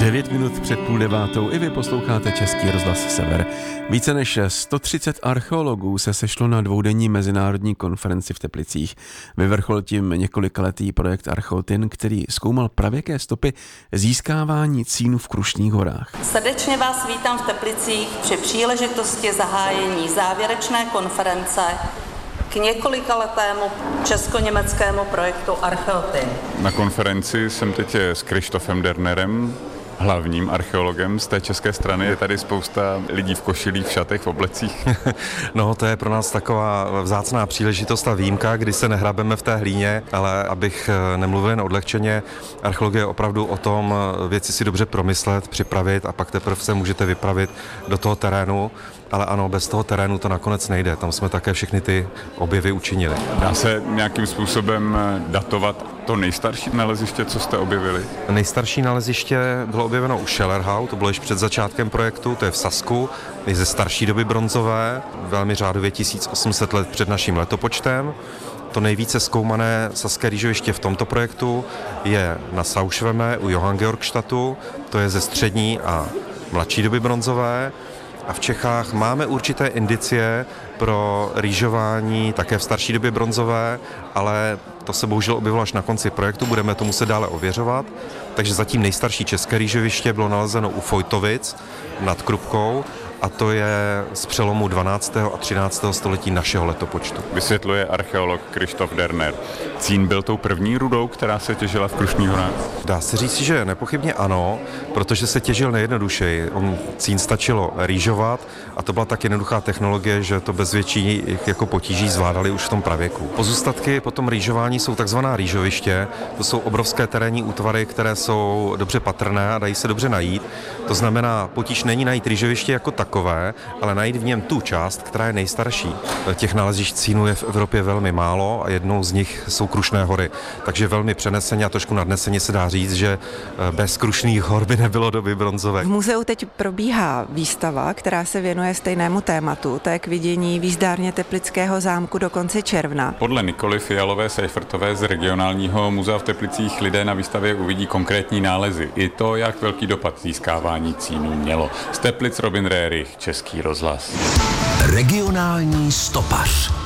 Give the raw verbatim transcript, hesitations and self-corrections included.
Devět minut před půl devátou i vy posloucháte Český rozhlas Sever. Více než sto třicet archeologů se sešlo na dvoudenní mezinárodní konferenci v Teplicích. Vyvrcholil tím několikaletý projekt Archeotin, který zkoumal pravěké stopy získávání cínu v Krušných horách. Srdečně vás vítám v Teplicích při příležitosti zahájení závěrečné konference k několikaletému česko-německému projektu Archeotin. Na konferenci jsem teď s Krištofem Dernerem, hlavním archeologem z té české strany. Je tady spousta lidí v košilích, v šatech, v oblecích. No, to je pro nás taková vzácná příležitost a výjimka, kdy se nehrabeme v té hlíně, ale abych nemluvil jen odlehčeně, archeologie je opravdu o tom věci si dobře promyslet, připravit a pak teprve se můžete vypravit do toho terénu. Ale ano, bez toho terénu to nakonec nejde. Tam jsme také všechny ty objevy učinili. Dá se nějakým způsobem datovat to nejstarší naleziště, co jste objevili? Nejstarší naleziště bylo objeveno u Schellerhau, to bylo již před začátkem projektu, to je v Sasku, je ze starší doby bronzové, velmi řádově tisíc osm set let před naším letopočtem. To nejvíce zkoumané saské rýžoviště v tomto projektu je na Saušveme u Johanngeorgstadtu, to je ze střední a mladší doby bronzové. A v Čechách máme určité indicie pro rýžování také v starší době bronzové, ale to se bohužel objevilo až na konci projektu, budeme to muset dále ověřovat. Takže zatím nejstarší české rýžoviště bylo nalezeno u Fojtovic nad Krupkou a to je z přelomu dvanáctého a třináctého století našeho letopočtu. Vysvětluje archeolog Krištof Derner. Cín byl tou první rudou, která se těžila v Krušných horách? Dá se říct, že nepochybně ano, protože se těžil nejjednodušeji. On cín stačilo rýžovat a to byla tak jednoduchá technologie, že to bez větší jako potíží zvládali už v tom pravěku. Pozůstatky po tom rýžování jsou takzvaná rýžoviště. To jsou obrovské terénní útvary, které jsou dobře patrné a dají se dobře najít. To znamená, potíž není najít rýžoviště jako takové, ale najít v něm tu část, která je nejstarší. Těch nalezišť cínu je v Evropě velmi málo a jednou z nich jsou Krušné hory. Takže velmi přeneseně a trošku nadneseně se dá říct, že bez Krušných hor by nebylo doby bronzové. V muzeu teď probíhá výstava, která se věnuje stejnému tématu. To je k vidění v jízdárně Teplického zámku do konce června. Podle Nikoly Fialové Seifertové z regionálního muzea v Teplicích lidé na výstavě uvidí konkrétní nálezy. I to, jak velký dopad získávání cínu mělo. Z Teplic Robin Rérich, Český rozhlas. Regionální stopař.